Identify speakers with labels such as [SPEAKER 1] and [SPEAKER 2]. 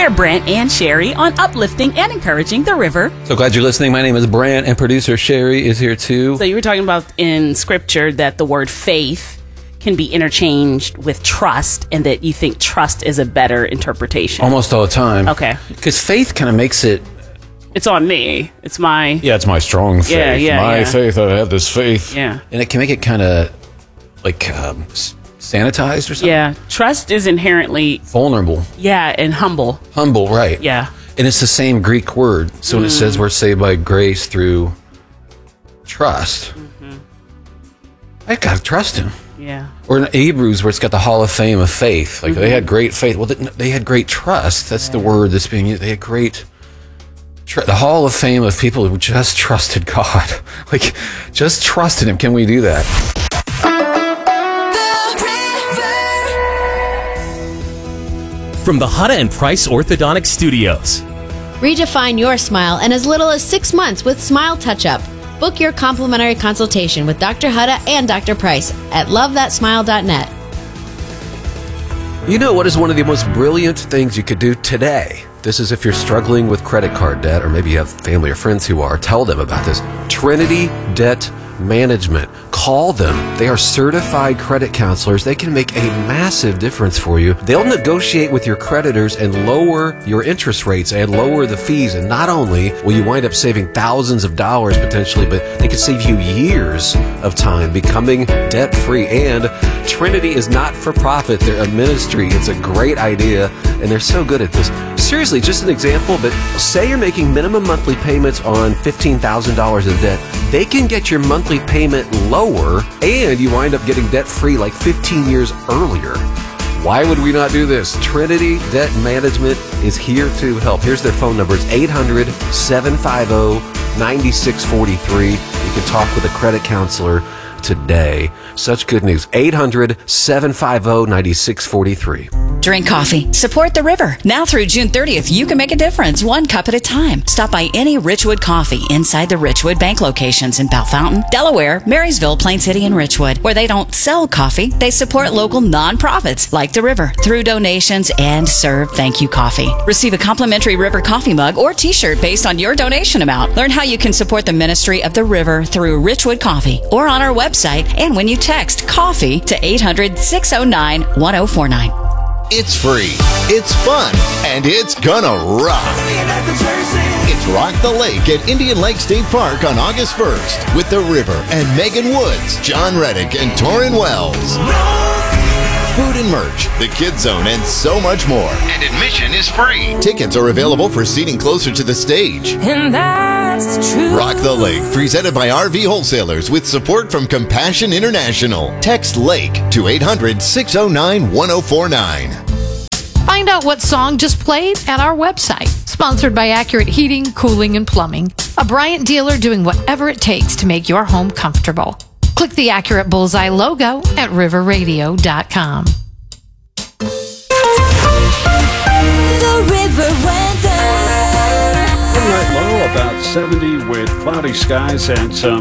[SPEAKER 1] We're Brant and Sherry on uplifting and encouraging the river.
[SPEAKER 2] So glad you're listening. My name is Brant, and producer Sherry is here too.
[SPEAKER 1] So you were talking about in scripture that the word faith can be interchanged with trust, and that you think trust is a better interpretation.
[SPEAKER 2] Almost all the time.
[SPEAKER 1] Okay.
[SPEAKER 2] Because faith kind of makes it...
[SPEAKER 1] It's on me. It's my...
[SPEAKER 2] Yeah, it's my strong faith. My faith, I have this faith.
[SPEAKER 1] Yeah.
[SPEAKER 2] And it can make it kind of like sanitized or something.
[SPEAKER 1] Yeah. Trust is inherently...
[SPEAKER 2] vulnerable.
[SPEAKER 1] Yeah, and humble.
[SPEAKER 2] Humble, right.
[SPEAKER 1] Yeah.
[SPEAKER 2] And it's the same Greek word. So when it says we're saved by grace through trust, I got to trust him.
[SPEAKER 1] Yeah.
[SPEAKER 2] Or in Hebrews, where it's got the Hall of Fame of faith. Like they had great faith. Well, they had great trust. That's the word that's being used. They had great... the Hall of Fame of people who just trusted God. Like, just trusted him. Can we do that?
[SPEAKER 3] From the Hutta and Price Orthodontic Studios.
[SPEAKER 4] Redefine your smile in as little as 6 months with Smile Touch-Up. Book your complimentary consultation with Dr. Hutta and Dr. Price at lovethatsmile.net.
[SPEAKER 2] You know what is one of the most brilliant things you could do today? This is if you're struggling with credit card debt, or maybe you have family or friends who are. Tell them about this. Trinity Debt Management. Call them. They are certified credit counselors. They can make a massive difference for you. They'll negotiate with your creditors and lower your interest rates and lower the fees. And not only will you wind up saving thousands of dollars potentially, but they could save you years of time becoming debt-free. And Trinity is not for profit. They're a ministry. It's a great idea, and they're so good at this. Seriously, just an example, but say you're making minimum monthly payments on $15,000 in debt. They can get your monthly payment lower, and you wind up getting debt-free like 15 years earlier. Why would we not do this? Trinity Debt Management is here to help. Here's their phone number. It's 800-750-9643. You can talk with a credit counselor today. Such good news. 800-750-9643.
[SPEAKER 5] Drink coffee. Support the river. Now through June 30th, you can make a difference, 1 cup at a time. Stop by any Richwood Coffee inside the Richwood Bank locations in Bell Fountain, Delaware, Marysville, Plain City, and Richwood, where they don't sell coffee. They support local nonprofits like the river through donations and serve thank you coffee. Receive a complimentary River coffee mug or t-shirt based on your donation amount. Learn how you can support the ministry of the river through Richwood Coffee or on our website, and when you text COFFEE to 800-609-1049.
[SPEAKER 6] It's free, it's fun, and it's gonna rock. It's Rock the Lake at Indian Lake State Park on August 1st with The River and Megan Woods, John Reddick, and Torrin Wells. Food and merch, the Kids Zone, and so much more. And admission is free. Tickets are available for seating closer to the stage.
[SPEAKER 7] And that's true.
[SPEAKER 6] Rock the Lake, presented by RV Wholesalers with support from Compassion International. Text LAKE to 800-609-1049.
[SPEAKER 8] Find out what song just played at our website. Sponsored by Accurate Heating, Cooling, and Plumbing. A Bryant dealer doing whatever it takes to make your home comfortable. Click the Accurate Bullseye logo at riverradio.com.
[SPEAKER 7] The river weather.
[SPEAKER 9] Overnight low about 70 with cloudy skies and some